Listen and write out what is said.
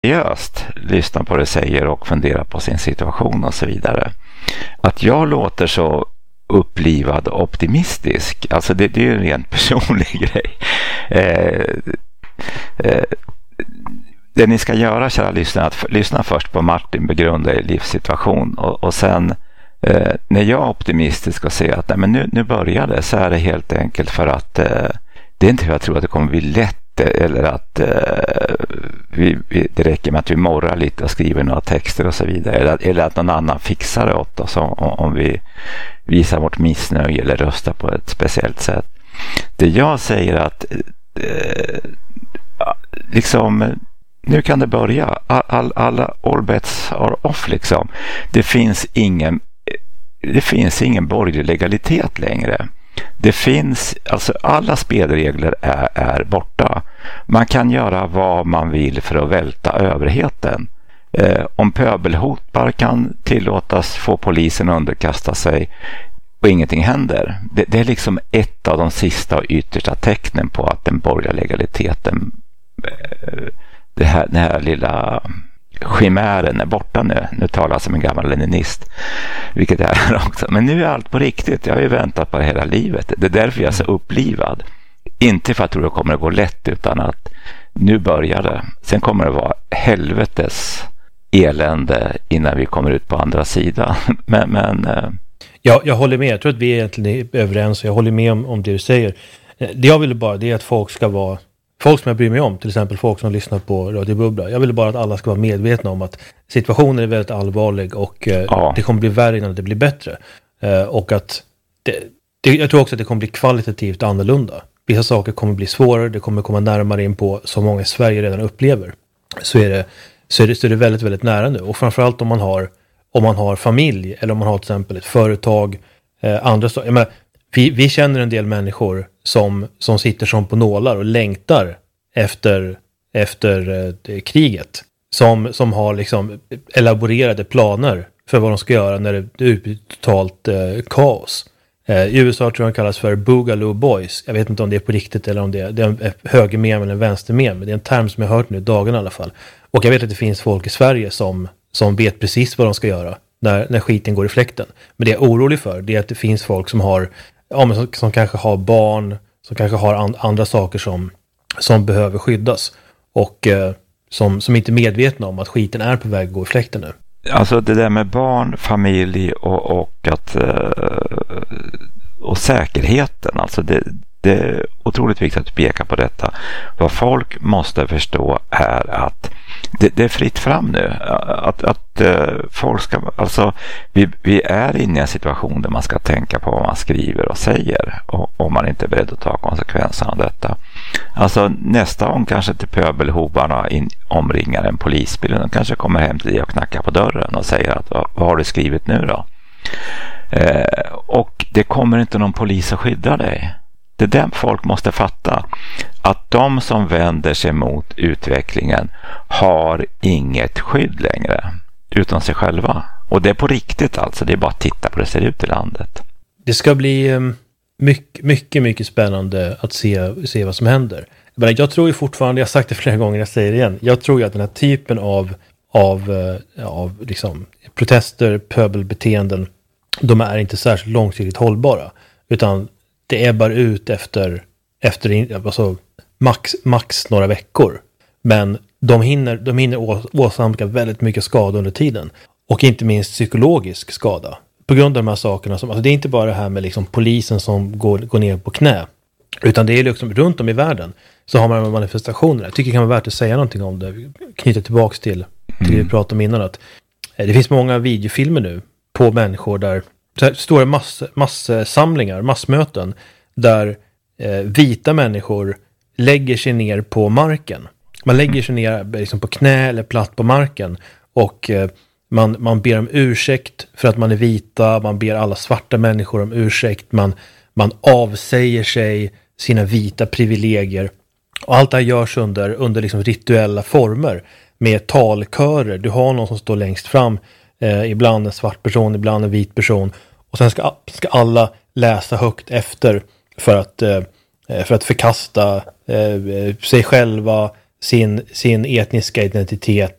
seriöst lyssnar på det säger och funderar på sin situation och så vidare. Att jag låter så upplivad och optimistisk, alltså det är ju en rent personlig grej. Det ni ska göra, kära lyssnare, att lyssna först på Martin, begrunda er livssituation och sen när jag är optimistisk och säger att nej, men nu börjar det, så är det helt enkelt för att det är inte hur jag tror att det kommer bli lätt eller att det räcker med att vi morrar lite och skriver några texter och så vidare, eller att någon annan fixar det åt oss om vi visar vårt missnöje eller röstar på ett speciellt sätt. Det jag säger att liksom nu kan det börja, alla all bets are off liksom. Det finns ingen borgerlig legalitet längre. Det finns, alltså alla spelregler är borta. Man kan göra vad man vill för att välta överheten. Om pöbelhotbar kan tillåtas få polisen underkasta sig och ingenting händer. Det är liksom ett av de sista och yttersta tecknen på att den borgerliga legaliteten, den här lilla chimären är borta nu. Nu talar jag som en gammal leninist, vilket är här också. Men nu är allt på riktigt. Jag har ju väntat på det hela livet. Det är därför jag är så upplivad. Inte för att jag tror det kommer att gå lätt, utan att nu börjar det. Sen kommer det vara helvetes elände innan vi kommer ut på andra sidan. Men ja, jag håller med. Jag tror att vi egentligen är överens och jag håller med om det du säger. Det jag ville bara, det är att folk ska vara, folk som jag bryr mig om, till exempel folk som lyssnar på Radio Bubbla. Jag vill bara att alla ska vara medvetna om att situationen är väldigt allvarlig och det kommer bli värre innan det blir bättre. Och att jag tror också att det kommer bli kvalitativt annorlunda. Vissa saker kommer bli svårare, det kommer komma närmare in på så många i Sverige redan upplever. Så är det väldigt, väldigt nära nu. Och framförallt om man har familj eller om man har till exempel ett företag, andra saker. Vi känner en del människor som sitter som på nålar och längtar efter kriget. Som har liksom elaborerade planer för vad de ska göra när det är totalt kaos. I USA tror jag de kallas för Boogaloo Boys. Jag vet inte om det är på riktigt eller om det är en högermem eller en vänstermem. Men det är en term som jag har hört nu i dagen i alla fall. Och jag vet att det finns folk i Sverige som vet precis vad de ska göra när skiten går i fläkten. Men det jag är orolig för, det är att det finns folk som kanske har barn, som kanske har andra saker som behöver skyddas. Och som inte är medvetna om att skiten är på väg att gå i fläkten nu. Alltså det där med barn, familj och säkerheten, alltså det är otroligt viktigt att peka på detta. Vad folk måste förstå är att det är fritt fram nu. Att folk ska, alltså vi är inne i en situation där man ska tänka på vad man skriver och säger, om man inte är beredd att ta konsekvenserna av detta. Alltså nästa gång kanske inte pöbelhobarna omringar en polisbil, de kanske kommer hem till dig och knackar på dörren och säger att vad har du skrivit nu då? Och det kommer inte någon polis att skydda dig. Det är det folk måste fatta, att de som vänder sig mot utvecklingen har inget skydd längre utan sig själva. Och det är på riktigt alltså, det är bara att titta på hur det ser ut i landet. Det ska bli mycket, mycket, mycket spännande att se vad som händer. Men jag tror ju fortfarande, jag har sagt det flera gånger, jag säger det igen, jag tror ju att den här typen av liksom protester, pöbelbeteenden, de är inte särskilt långsiktigt hållbara, utan det är bara ut efter alltså max några veckor. Men de hinner åsamka väldigt mycket skada under tiden. Och inte minst psykologisk skada. På grund av de här sakerna. Alltså det är inte bara det här med liksom polisen som går ner på knä. Utan det är liksom runt om i världen. Så har man manifestationer. Jag tycker det kan vara värt att säga någonting om det. Knyta tillbaka till det vi pratade om innan. Att det finns många videofilmer nu på människor där stora masssamlingar, massmöten där vita människor lägger sig ner på marken. Man lägger sig ner liksom på knä eller platt på marken och man ber om ursäkt för att man är vita, man ber alla svarta människor om ursäkt, man avsäger sig sina vita privilegier. Och allt det här görs under liksom rituella former med talkörer. Du har någon som står längst fram, ibland en svart person, ibland en vit person. Och sen ska alla läsa högt efter för att förkasta sig själva, sin etniska identitet